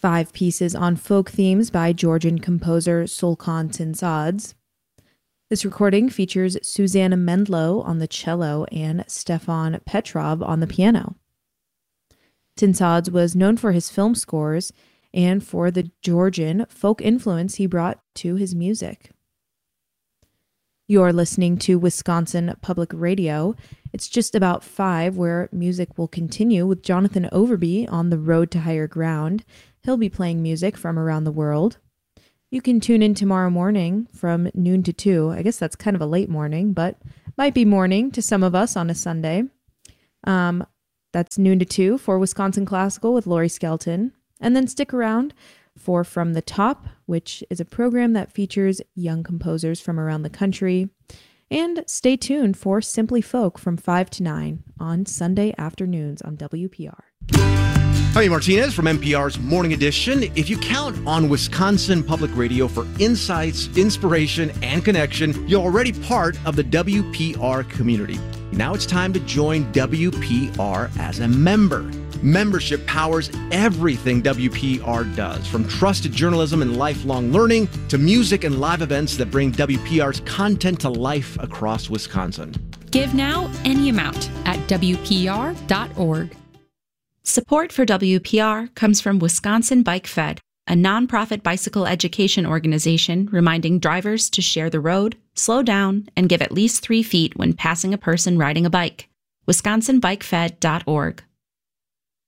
5 pieces on folk themes by Georgian composer Sulkan Tinsadze. This recording features Susanna Mendlo on the cello and Stefan Petrov on the piano. Tinsadze was known for his film scores and for the Georgian folk influence he brought to his music. You're listening to Wisconsin Public Radio. It's just about 5 where music will continue with Jonathan Overby on the road to higher ground. He'll be playing music from around the world. You can tune in tomorrow morning from noon to 2. I guess that's kind of a late morning, but might be morning to some of us on a Sunday. That's noon to 2 for Wisconsin Classical with Laurie Skelton. And then stick around for From the Top, which is a program that features young composers from around the country. And stay tuned for Simply Folk from 5 to 9 on Sunday afternoons on WPR. Javi Martinez from NPR's Morning Edition. If you count on Wisconsin Public Radio for insights, inspiration, and connection, you're already part of the WPR community. Now it's time to join WPR as a member. Membership powers everything WPR does, from trusted journalism and lifelong learning to music and live events that bring WPR's content to life across Wisconsin. Give now any amount at WPR.org. Support for WPR comes from Wisconsin Bike Fed, a nonprofit bicycle education organization reminding drivers to share the road, slow down, and give at least 3 feet when passing a person riding a bike. WisconsinBikeFed.org.